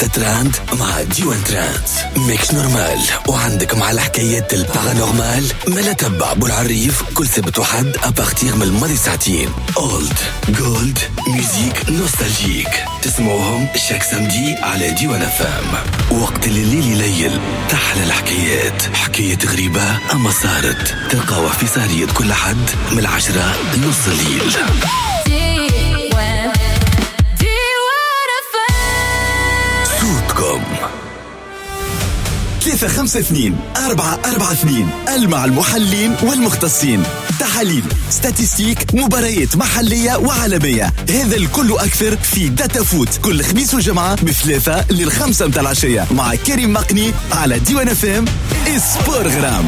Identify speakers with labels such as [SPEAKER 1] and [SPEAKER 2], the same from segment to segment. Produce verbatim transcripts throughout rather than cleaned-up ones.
[SPEAKER 1] تتراند مع ديوان ترانس ميكس نورمال. وعندك مع الحكايات البارانورمال ملا تبع بولعريف كل سبت وحد أبارتيغ من الماضي ساعتين. أولد جولد ميوزيك نوستالجيك تسمعوهم شاك سامدي على ديوان فام. وقت الليل يليل تحلى الحكايات، حكاية غريبة أما صارت تلقاوها في سهرية كل حد من العشرة لنص الليل. صوتكم
[SPEAKER 2] ثلاثة خمسة اثنين أربعة أربعة اثنين المع المحلين والمختصين، تحاليل، ستاتستيك، مباريات محلية وعالمية. هذا الكل أكثر في داتا فوت كل خميس وجمعة بثلاثة للخمسة متاع العشية مع كريم مقني على ديوان اف ام اسبورغرام.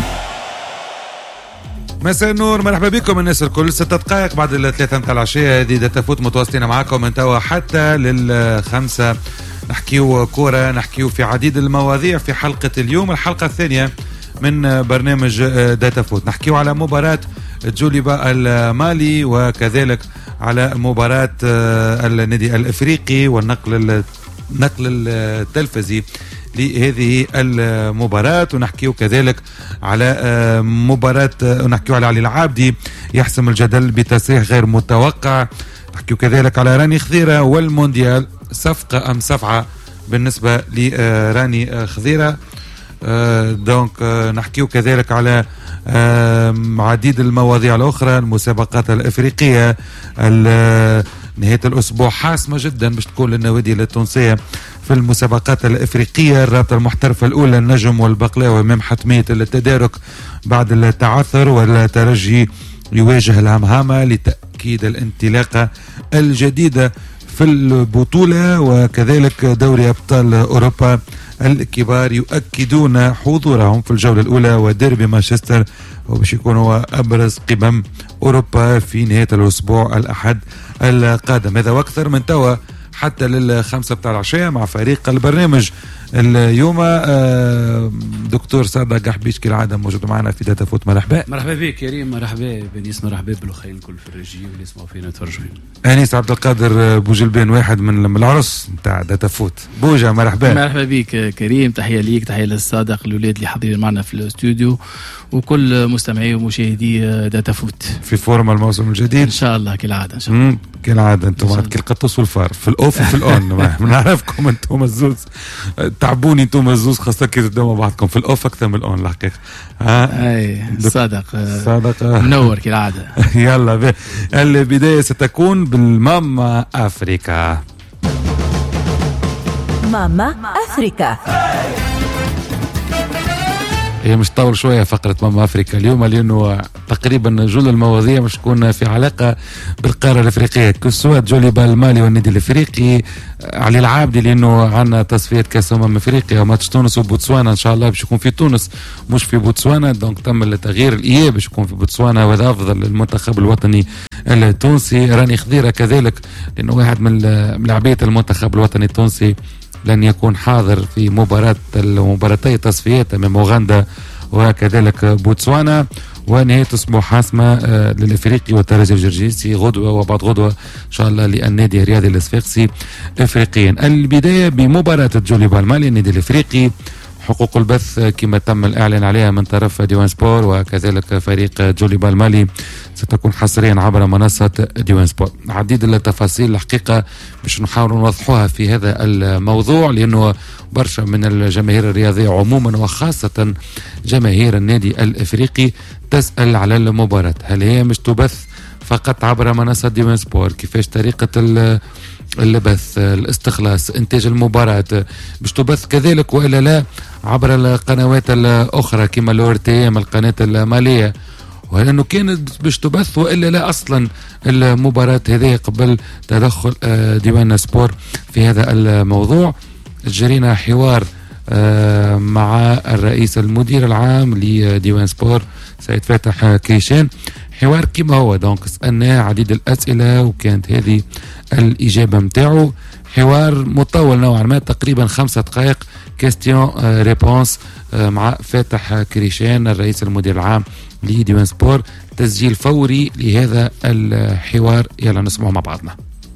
[SPEAKER 3] مساء النور، مرحبا بكم الناس الكل. ستة دقائق بعد الثلاثة متاع العشية، هذه داتا فوت متواصلين معاكم من توا حتى للخمسة. نحكيو كورة، نحكيو في عديد المواضيع في حلقة اليوم، الحلقة الثانية من برنامج داتا فوت. نحكيو على مباراة جوليبا المالي وكذلك على مباراة النادي الافريقي والنقل النقل التلفزي لهذه المباراة. ونحكيو كذلك على مباراة، نحكيو على علي العابدي يحسم الجدل بتصريح غير متوقع. نحكيو كذلك على راني خضيرة والمونديال، صفقة أم صفعة بالنسبة لراني خضيرة. دونك نحكيو كذلك على عديد المواضيع الأخرى، المسابقات الأفريقية، نهاية الأسبوع حاسمة جدا باش تكون للنوادي التونسية في المسابقات الأفريقية. الرابطة المحترفة الأولى النجم والبقلاوي أمام حتمية التدارك بعد التعثر، والترجي يواجه الهمهمة لتأكيد الانطلاقة الجديدة في البطولة. وكذلك دوري أبطال أوروبا الكبار يؤكدون حضورهم في الجولة الأولى، وديربي مانشستر وباش يكون هو أبرز قمم أوروبا في نهاية الأسبوع الأحد القادم. هذا وأكثر من توا حتى للخمسة بتاع العشية مع فريق البرنامج. اليوم دكتور صادق قحبيش كالعادة موجود معنا في داتا فوت. مرحبا.
[SPEAKER 4] مرحبا بك كريم، مرحبا بنيس، مرحبا بالأخوين الكل في الرجية واللي يسمعوا فينا يتفرجوا.
[SPEAKER 3] أنيس عبد القادر بوجلبان، واحد من العرس نتاع داتا فوت. بوجا مرحبا.
[SPEAKER 4] مرحبا بك كريم، تحية ليك، تحية للصادق، الأولاد اللي حاضرين معنا في الاستوديو، وكل مستمعي ومشاهدي داتا فوت
[SPEAKER 3] في فورم الموسم الجديد
[SPEAKER 4] إن شاء الله كالعادة. إن شاء الله
[SPEAKER 3] كالعادة أنتم كي القطوس والفار في الأوف وفي الأون. نعرفكم أنتم الزوز تعبوني، أنتم الزوز خاصة كي تدوموا بعضكم في الأوف أكثر من الأون الحقيقة.
[SPEAKER 4] أي صادق
[SPEAKER 3] صادق
[SPEAKER 4] منور كالعادة.
[SPEAKER 3] يلا بي. البداية ستكون بالماما أفريكا.
[SPEAKER 5] ماما أفريكا
[SPEAKER 3] هي مش طول شوية فقرة ماما أفريكا اليوم، لأنه تقريبا جل المواضيع مش تكون في علاقة بالقارة الأفريقية، كسوة جوليبا المالي والنادي الأفريقي، علي العابدي لأنه عنا تصفية كأس أمم أفريقيا وماتش تونس وبوتسوانا إن شاء الله باش يكون في تونس مش في بوتسوانا. دونك تم التغيير، الإياب باش يكون في بوتسوانا، وهذا أفضل للمنتخب الوطني التونسي. راني خضيرة كذلك لأنه واحد من لاعبية المنتخب الوطني التونسي لن يكون حاضر في مباراة المباراتي التصفيات أمام أوغندا وكذلك بوتسوانا. ونهاية أسبوع حاسمة للإفريقي والترجي الجرجيسي غدوة وبعد غدوة إن شاء الله للنادي الرياضي الصفاقسي إفريقيا. البداية بمباراة جوليبا المالي النادي الإفريقي. حقوق البث كما تم الإعلان عليها من طرف ديوان سبور وكذلك فريق جوليبا المالي ستكون حصريا عبر منصة ديوان سبور. عديد التفاصيل الحقيقة باش نحاول نوضحوها في هذا الموضوع، لأنه برشا من الجماهير الرياضية عموما وخاصة جماهير النادي الإفريقي تسأل على المباراة، هل هي مش تبث فقط عبر منصة ديوان سبور؟ كيفاش طريقة البث، الاستخلاص، انتاج المباراة باش تبث كذلك والا لا عبر القنوات الاخرى كما الأو تي ام القناة المالية، ولانه كانت باش تبث والا لا اصلا المباراة هذه قبل تدخل ديوان سبور في هذا الموضوع. جرينا حوار مع الرئيس المدير العام لديوان سبور سيد فاتح كيشان، حوار كما هو. دونك سألناه عديد الأسئلة وكانت هذه الإجابة متاعه. حوار مطول نوعا ما، تقريبا خمسة دقائق كيستيون ريبونس مع فاتح كريشان الرئيس المدير العام لديوان سبور. تسجيل فوري لهذا الحوار، يلا نسمعه مع بعضنا.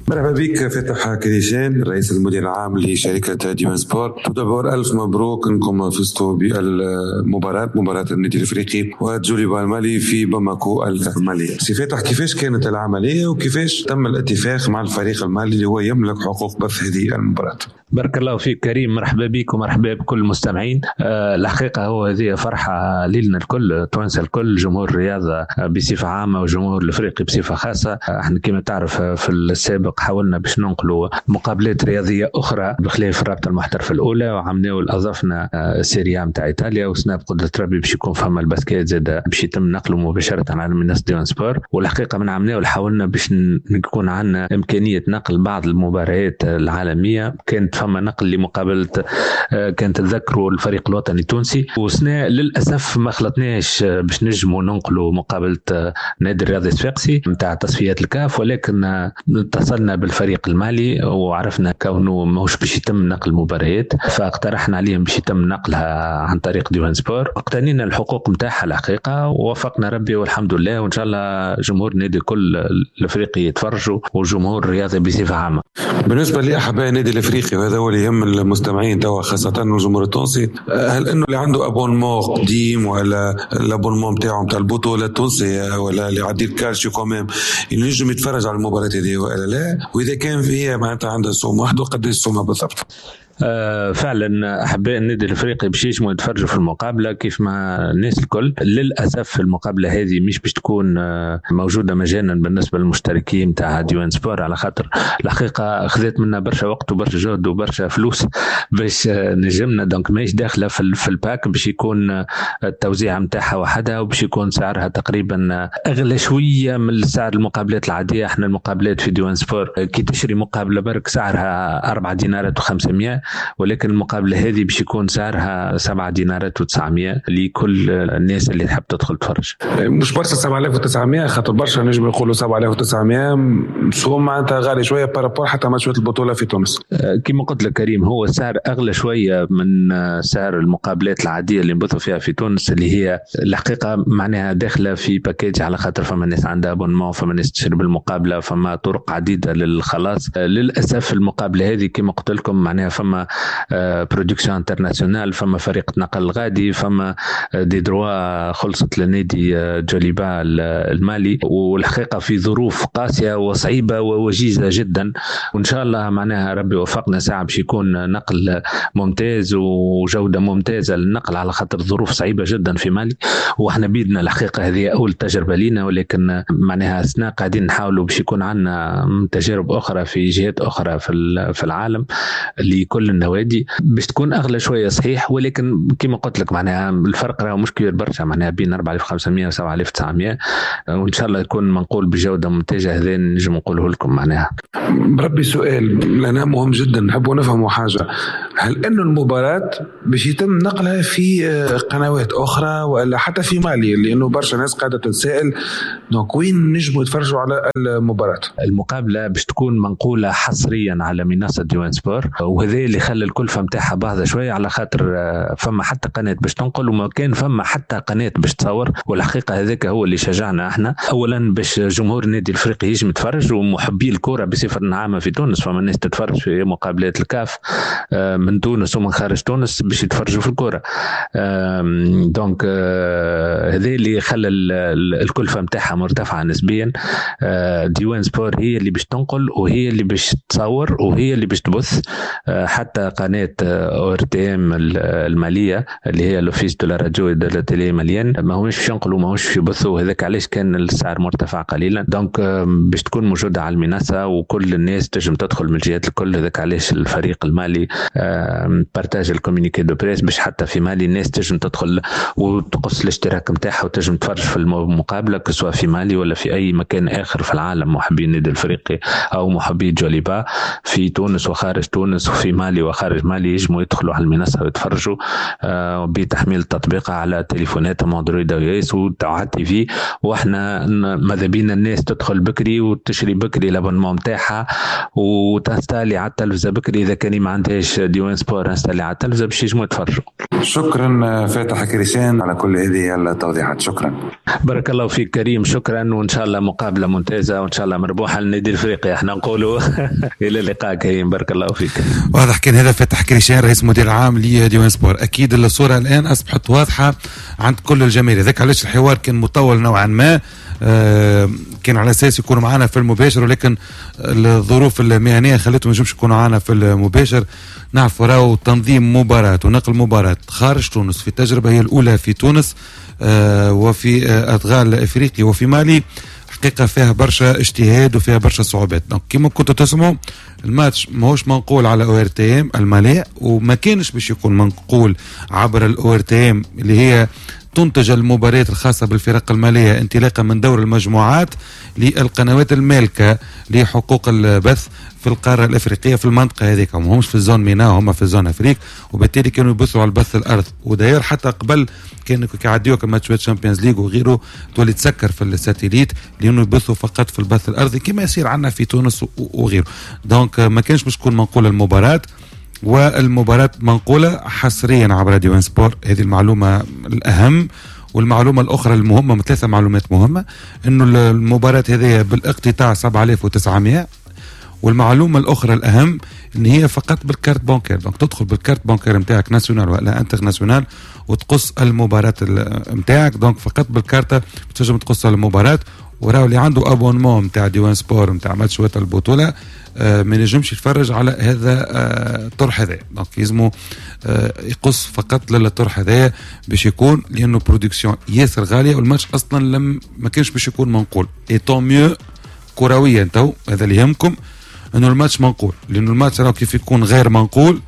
[SPEAKER 6] مرحبا بك فتح كريشان رئيس المدير العام لشركة ديوان سبور. تدبر ألف مبروك أنكم فزتوا بالمباراة مباراة النادي الأفريقي وجوليبا المالي في باماكو المالية. سي فتح، كيفاش كانت العملية وكيفاش تم الاتفاق مع الفريق المالي اللي هو يملك حقوق بث هذه المباراة؟
[SPEAKER 7] بارك الله فيك كريم، مرحبا بك ومرحبا بكل المستمعين. أه الحقيقة هو هذه فرحة ليلنا الكل، توانسة الكل، جمهور الرياضة بصفة عامة وجمهور الأفريقي بصفة خاصة. احنا كما تعرف في السابق حاولنا باش ننقلوا مقابلات رياضية أخرى بخلاف الرابطة المحترفة الأولى، وعملنا أضفنا سيريا متاع إيطاليا، وسنا بقدرة ربي باش يكون فما الباسكيت زاد باش يتم نقله مباشرة على منصة ديوان سبور. والحقيقة من عملنا وحاولنا باش نكون عندنا إمكانية نقل بعض المباريات العالمية. كانت فما نقل لمقابلة كانت تذكروا الفريق الوطني التونسي، وسنا للأسف ما خلطناش باش نجموا ننقلوا مقابلة نادي الرياضي الصفاقسي متاع تصفيات الكاف، ولكن اتصلنا بالفريق المالي وعرفنا كونه ماهوش باش يتم نقل المباريات، فاقترحنا عليهم باش يتم نقلها عن طريق ديوان سبور. اقتنينا الحقوق متاعها الحقيقة ووفقنا ربي والحمد لله، وإن شاء الله جمهور النادي كل الأفريقي يتفرجوا وجمهور الرياضي بصفة عامة.
[SPEAKER 6] بالنسبة لأحباء النادي الأفريقي، وهذا هو اللي يهم المستمعين توا خاصة الجمهور التونسي، هل إنه اللي عنده أبونمون قديم ولا الأبونمون متاعه متاع البطولة التونسية ولا اللي عدي الكالشيو كمان ينجم يتفرج على المباراة هذه ولا لا؟ وإذا كان فيها معناتها عندها سوم واحد وقديش سومها بالضبط؟
[SPEAKER 7] آه فعلا احباء النادي الافريقي باش يجموا يتفرجوا في المقابله كيف ما الناس الكل. للاسف المقابله هذه مش باش تكون آه موجوده مجانا بالنسبه للمشتركين تاع ديوان سبور، على خاطر الحقيقه اخذت منا برشا وقت وبرشا جهد وبرشا فلوس باش آه نجمنا، دونك ماهيش داخله في, في الباك باش يكون آه التوزيع نتاعها وحدها، وباش يكون سعرها تقريبا آه اغلى شويه من سعر المقابلات العاديه. احنا المقابلات في ديوان سبور آه كي تشري مقابله برك سعرها أربعة دينارات وخمسمية، ولكن المقابلة هذه باش يكون سعرها سبعة دينارات وتسعمية لكل الناس اللي تحب تدخل تفرج.
[SPEAKER 6] مش برشا سبعة آلاف وتسعمية، خاطر برشا نجم يقولوا سبعة آلاف وتسعمية سوم معناتها غالي شوية بارابور حتى ماتشات البطولة في تونس.
[SPEAKER 7] كما قلت لك كريم، هو السعر أغلى شوية من سعر المقابلات العادية اللي نبثوا فيها في تونس، اللي هي الحقيقة معناها داخلة في باكيج، على خاطر فما ناس عندها أبونمون، فما ناس تشتري بالمقابلة، فما طرق عديدة للخلاص. للأسف المقابلة هذه كما قلت لكم معناها فما برودكسيون انترناسيونال، فما فريق نقل غادي، فما دي دروا خلصت لنادي جوليبا المالي، والحقيقة في ظروف قاسية وصعيبة ووجيزة جدا. وإن شاء الله معناها ربي وفقنا ساعة باش يكون نقل ممتاز وجودة ممتازة للنقل، على خاطر ظروف صعيبة جدا في مالي. وإحنا بيدنا الحقيقة هذه أول تجربة لنا، ولكن معناها سنا قاعدين نحاولوا باش يكون عنا تجارب أخرى في جهات أخرى في العالم لكل النوادي باش تكون أغلى شوية صحيح، ولكن كما قلت لك معناها الفرق راه مش كبير برشا، معناها بين أربعة آلاف وخمسمية و سبعة آلاف وتسعمية، وإن شاء الله يكون منقول بجودة ممتازة. هذا نجم نقوله لكم معناها.
[SPEAKER 6] بربي سؤال لنا مهم جدا نحبوا نفهموا حاجة، هل إنه المباراة باش يتم نقلها في قنوات أخرى ولا حتى في مالي؟ لأنه برشا ناس قاعدة تتساءل دونك وين نجموا يتفرجوا على المباراة؟
[SPEAKER 7] المقابلة باش تكون منقولة حصريا على منصة ديوان سبور، وهذا اللي خلى الكلفة متاعها باهظة شوية، على خاطر فما حتى قناة باش تنقل وما كان فما حتى قناة باش تصور. والحقيقة هذاك هو اللي شجعنا احنا اولا باش جمهور النادي الافريقي يجم يتفرج، ومحبي الكرة بصفة عامة في تونس، فما الناس تتفرج في مقابلات الكاف من تونس ومن خارج تونس باش يتفرجوا في الكرة. دونك هذا اللي خلى الكلفة متاعها مرتفعة نسبيا. ديوان سبور هي اللي باش تنقل وهي اللي باش تصور وهي اللي باش تبث. حتى قناة او ار تي ام المالية اللي هي لوفيس دو لا راديو دو لا تيلي ماليان ما هوش باش ينقلوا ما هوش باش يبثوا، هذاك علاش كان السعر مرتفع قليلا. دونك باش تكون موجودة على المنصة وكل الناس تجم تدخل من الجهات الكل، هذاك علاش الفريق المالي بارتاج الكوميونيكي دو بريس باش حتى في مالي الناس تجم تدخل وتقص الاشتراك نتاعها وتجم تفرج في المقابلة، سواء في مالي ولا في أي مكان آخر في العالم. محبي النادي الافريقي أو محبي جوليبا في تونس وخارج تونس وفي مالي وخارج مالي يجموا يدخلوا على المنصة ويتفرجوا آه بتحميل التطبيق على تليفوناتهم اندرويد او اي اس وتاع تي في. واحنا ماذا بينا الناس تدخل بكري وتشري بكري الابونمون تاعها وتنستالي على التلفزة بكري اذا كان ما عندهاش ديوان ديوان سبور انستالي على التلفزة باش يجموا يتفرجوا.
[SPEAKER 6] شكرا فاتح كريسان على كل هذه التوضيحات. شكرا.
[SPEAKER 7] بارك الله فيك كريم. شكرا وان شاء الله مقابله ممتازه وان شاء الله مربوحه للنادي الافريقي. احنا نقولوا الى اللقاء كريم. بارك الله فيك.
[SPEAKER 3] واضح كان هذا فاتح كريشان رئيس مدير عام لديوان سبور. اكيد الصوره الان اصبحت واضحه عند كل الجماهير. ذاك علاش الحوار كان مطول نوعا ما، آه كان على اساس يكونوا معنا في المباشر، ولكن الظروف المهنيه خلتهم ما يجوش يكونوا معنا في المباشر. نعرفوا راهو تنظيم مباراه ونقل مباراه خارج تونس في تجربه هي الاولى في تونس آه وفي آه ادغال افريقيا وفي مالي، حقيقه فيها برشا اجتهاد وفيها برشا صعوبات. دونك كيما كنتوا تسمعوا الماتش ماهوش منقول على او ار تي ام الماليه، وما كانش باش يكون منقول عبر الاو ار تي ام اللي هي تنتج المباريات الخاصه بالفرق الماليه انطلاقا من دور المجموعات للقنوات المالكه لحقوق البث في القاره الافريقيه في المنطقه هذيك. هم همش في الزون مينا، هم في الزون افريق، وبالتالي كانوا يبثوا على البث الارض. وداير حتى قبل كانوا كيعديوا كماتشات تشامبيونز ليغ وغيره تولي تسكر في الساتيليت لانه يبثوا فقط في البث الارضي كما يصير عندنا في تونس وغيره. دونك ما كانش باش تكون منقوله المباراه، والمباراة منقولة حصريا عبر ديوان سبور. هذه المعلومة الأهم. والمعلومة الأخرى المهمة من ثلاثة معلومات مهمة، أنه المباراة هذه بالاقتطاع سبعة آلاف وتسعمائة. والمعلومة الأخرى الأهم أن هي فقط بالكارت بانكير. دونك تدخل بالكارت بانكير متاعك ناسيونال ولا انترناسيونال وتقص المباراة متاعك. دونك فقط بالكارت تنجم تقص المباراة. وراو اللي عنده ابونمون نتاع ديوان سبور نتاع ماتشات البطوله آه ما ينجمش يتفرج على هذا آه الطرح هذا. دونك يلزمو آه يقص فقط للطرح هذا باش يكون، لانه برودكسيون ياسر غاليه والماتش اصلا لم ما كانش باش يكون منقول. اي طون ميو كرويا تو هذا اللي يهمكم انه الماتش منقول، لانه الماتش راهو كيف يكون غير منقول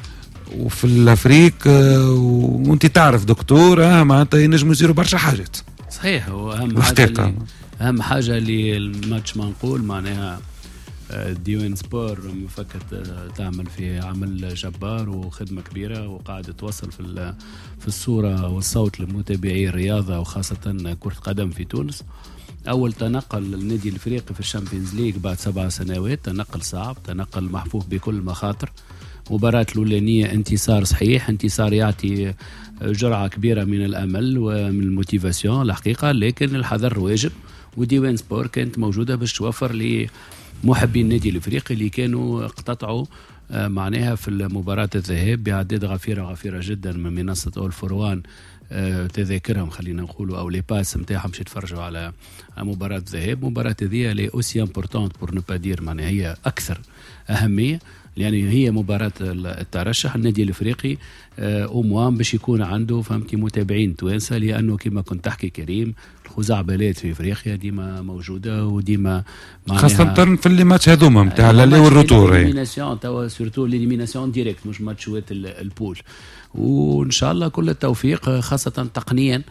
[SPEAKER 3] وفي الافريق آه وانت تعرف دكتور اه معناتها ينجموا يصيروا برشا حاجات.
[SPEAKER 4] صحيح. واهم حاجه اهم حاجه اللي الماتش منقول معناها ديوان سبور مفكت تعمل في عمل جبار وخدمه كبيره وقاعده توصل في في الصوره والصوت لمتابعي الرياضه وخاصه كره قدم في تونس. اول تنقل للنادي الافريقي في الشامبيونز ليج بعد سبع سنوات، تنقل صعب، تنقل محفوف بكل مخاطر. مباراة الأولانية انتصار صحيح، انتصار يعطي جرعة كبيرة من الأمل ومن الموتيفاسيون الحقيقة، لكن الحذر واجب. وديوان سبور كانت موجودة باش توفر لمحبين النادي الافريقي اللي كانوا اقتطعوا معناها في مباراة الذهاب بأعداد غفيرة غفيرة جدا من منصة أول فور وان تذاكرهم خلينا نقولوا او لي باس نتاعهم باش يتفرجوا على مباراة الذهاب. مباراة هذه لي اوسي امبورطونت بور نو با دير معناها هي اكثر اهمية، يعني هي مباراة الترشح النادي الافريقي او موام باش يكون عنده فهمتي متابعين توانسه، لانه كما كنت تحكي كريم الخزعبلات في افريقيا ديما موجوده وديما
[SPEAKER 3] خاصه في اللي ماتش هذوما نتاع اللي والروتور
[SPEAKER 4] الاليميناسيون توا سورتو الاليميناسيون ديريكت مش ماتشات البول. وان شاء الله كل التوفيق خاصه تقنيا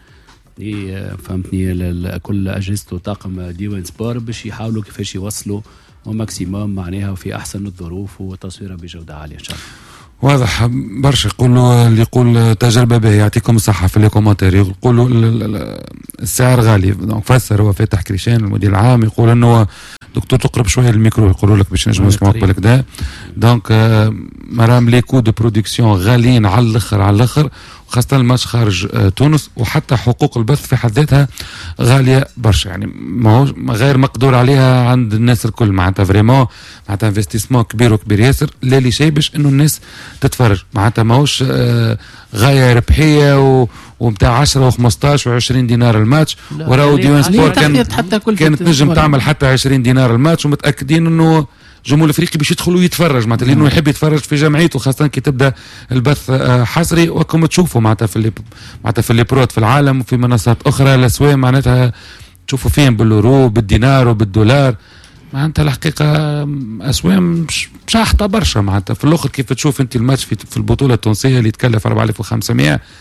[SPEAKER 4] فهمتني كل اجهزه وطاقم ديوان سبور باش يحاولوا كيفاش يوصلوا وماكسيموم معناها في احسن الظروف وتصويره بجوده عاليه ان شاء الله.
[SPEAKER 3] واضح برشا يقولوا اللي يقول تجربه به يعطيكم الصحه في الكومنتير، يقولوا السعر غالي. دونك فسر هو فاتح كريشان المدير العام يقول انه دكتور تقرب شويه الميكرو يقولوا لك باش نجموا نسمعوك بالكدا. دونك مرام لي كو دو برودكسيون غاليين على الاخر على الاخر، خاصة الماتش خارج تونس، وحتى حقوق البث في حد ذاتها غالية برشا، يعني ما هو غير مقدور عليها عند الناس الكل. معناتها فريمون معناتها انفستيسمون كبير وكبير ياسر لا لي شيء باش انه الناس تتفرج. معناتها ماهوش غاية ربحية ومتاع عشرة وخمسطاش وعشرين دينار الماتش، وراو ديوان سبور كان كانت نجم تعمل حتى عشرين دينار الماتش، ومتأكدين انه جمهور الافريقي باش يدخل ويتفرج معناتها لانه يحب يتفرج في جمعيته، خاصه كي تبدا البث حصري. وكما تشوفوا معناتها في اللي معناتها في اللي بروت في العالم وفي منصات اخرى الاسواق معناتها تشوفوا فيهم باليورو بالدينار وبالدولار. معناتها الحقيقه اسواق مش شاحطه برشا. معناتها في الاخر كيف تشوف انت الماتش في, في البطوله التونسيه اللي يتكلف أربعة آلاف وخمسمائة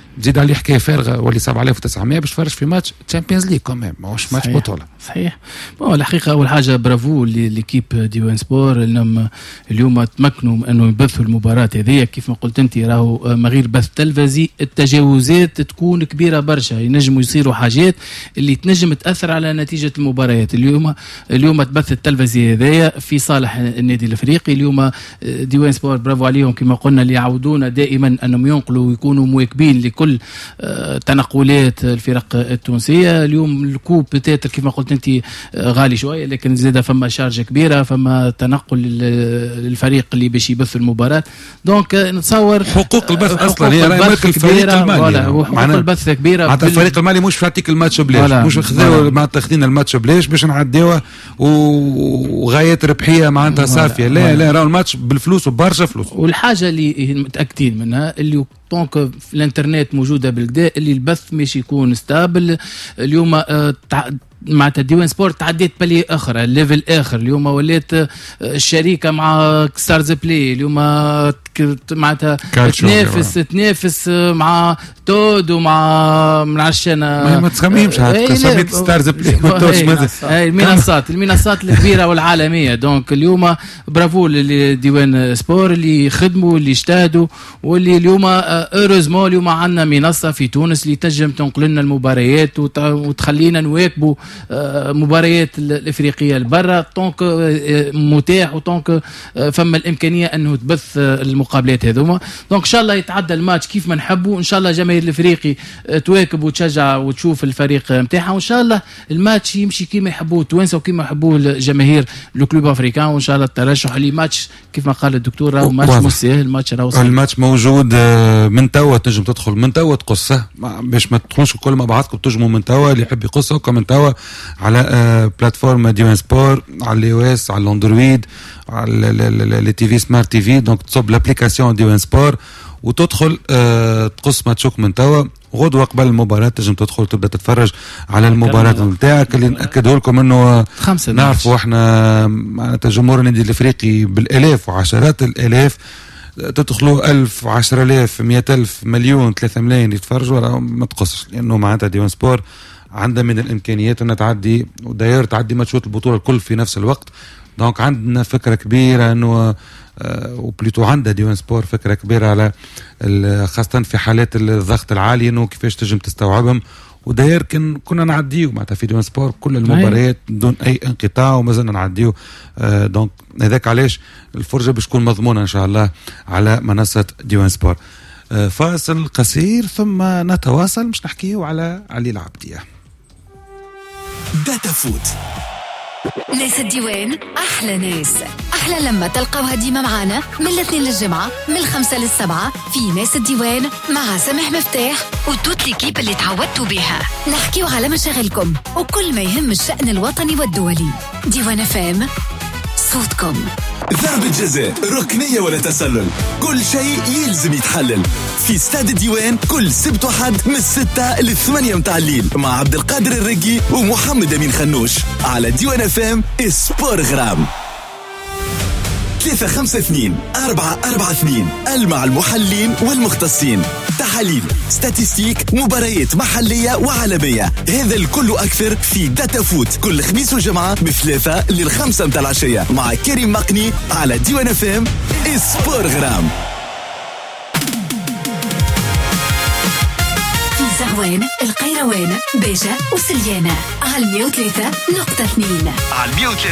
[SPEAKER 3] تزيد عليه حكايه فارغه ولي سبعة آلاف وتسعمية باش تفرج في ماتش تشامبيونز ليج كمان ماهوش ماتش بطوله.
[SPEAKER 4] صحيح. بون الحقيقه اول حاجه برافو ليكيب ديوان سبور انهم اليوم تمكنوا انه يبثوا المباراه هذه كيف ما قلت انت راهو ما غير بث تلفزي التجاوزات تكون كبيره برشا ينجموا يصيروا حاجات اللي تنجم تاثر على نتيجه المباريات. اليوم اليوم تبث التلفزي هذايا في صالح النادي الافريقي. اليوم ديوان سبور برافو عليهم كما قلنا اللي يعودونا دائما انهم ينقلوا ويكونوا مواكبين لكل تنقلات الفرق التونسيه. اليوم الكوب بتاتر كيف ما قلت انت غالي شويه لكن زاد فما شارجه كبيره فما تنقل للفريق اللي باش يبث المباراه. دونك نتصور
[SPEAKER 3] حقوق البث اصلا هي ملك الفريق المالي
[SPEAKER 4] وحقوق البث كبيره
[SPEAKER 3] معناتها الفريق المالي مش يعطيك الماتش بلاش مش خذاو معناتها تاخذين الماتش بلاش باش نعديوه وغايه ربحيه معناتها صافيه. لا لا راهو الماتش بالفلوس وبرشا فلوس.
[SPEAKER 4] والحاجه اللي متاكدين منها اللي دونك في الانترنت موجوده بالكدا اللي البث مش يكون ستابل. اليوم آه معناتها ديوان سبورت تعديت بالي اخرى ليفل اخر. اليوم ولات الشركه مع ستارز بلاي اليوم معناتها تنافس تنافس مع تود ومع ما نعرفش انا
[SPEAKER 3] ما تخممش هاد سميت ستارز بلاي
[SPEAKER 4] هاي المنصات المنصات الكبيره والعالميه. دونك اليوم برافو لديوان سبور اللي يخدموا اللي اجتهدوا واللي اليوم اوروزمون اليوم عندنا منصه في تونس اللي تنجم تنقل لنا المباريات وتخلينا نواكبوا مباريات الافريقيه لبرا. طونك متاح وطونك فما الامكانيه انه تبث المقابلات هذوما. دونك ان شاء الله يتعدى الماتش كيف ما نحبوا. ان شاء الله جماهير الافريقي تواكب وتشجع وتشوف الفريق نتاعها وان شاء الله الماتش يمشي كيما يحبوه التوانسه وكيما يحبوه الجماهير لو كلوب افريكان. وان شاء الله الترشح لي ماتش كيف ما قال الدكتور راهو ماتش مستاهل. الماتش راهو
[SPEAKER 3] الماتش موجود من توا تنجم تدخل من توا تقصه باش ما تدخلوش الكل مع بعضكم تنجموا من توا اللي يحب يقصه من توا على آه بلاتفورم ديوان سبور على الاي او اس على الاندرويد على لي تي في سمارت تي في. دونك تصب لابليكاسيون ديوان سبور وتدخل آه تقص ماتشوك من توا. غدوه قبل المباراه تنجم تدخل تبدا تتفرج على المباراه نتاعك اللي ناكده لكم انه نعرفوا احنا معناتها جمهور النادي الافريقي بالالاف وعشرات الالاف تدخلوا ألف عشرة آلاف مئة ألف مليون ثلاثة ملايين يتفرجوا ما تقصش لانه معناتها ديوان سبور عندها من الامكانيات انها تعدي وداير تعدي ماتشات البطوله الكل في نفس الوقت. دونك عندنا فكره كبيره انه آه وبليتو عندها ديوان سبور فكره كبيره على خاصه في حالات الضغط العالي انه كيفاش تنجم تستوعبهم وداير كن كنا نعديو معناتها في ديوان سبور كل المباريات بدون اي انقطاع ومازلنا نعديو. آه دونك هذاك علاش الفرجه باش تكون مضمونه ان شاء الله على منصه ديوان سبور. آه فاصل قصير ثم نتواصل مش نحكيو على علي العبديه.
[SPEAKER 2] داتا فوت
[SPEAKER 8] ناس الديوان أحلى ناس أحلى لما تلقوها ديما معانا من الاثنين للجمعة من الخمسة للسبعة في ناس الديوان مع سامح مفتاح وتوت ليكيب اللي تعودتوا بها. نحكيو على مشاغلكم وكل ما يهم الشأن الوطني والدولي. ديوان فام صوتكم.
[SPEAKER 2] ضربة جزاء ركنية ولا تسلل كل شيء يلزم يتحلل في استاد الديوان كل سبت وحد من الستة للثمانية متاع الليل مع عبد القادر الرقي ومحمد أمين خنوش على ديوان فام سبور غرام. ثلاثة خمسة اثنين أربعة أربعة اثنين المع المحللين والمختصين تحاليل ستاتستيك مباريات محلية وعالمية. هذا الكل أكثر في داتا فوت كل خميس وجمعة من ثلاثة للخمسة متاع العشية مع كريم مقني على ديوان اف ام سبور غرام.
[SPEAKER 8] في زهوان القيروان باشا وسليانة على المية وثلاثة نقطة اثنين على المية وثلاثة.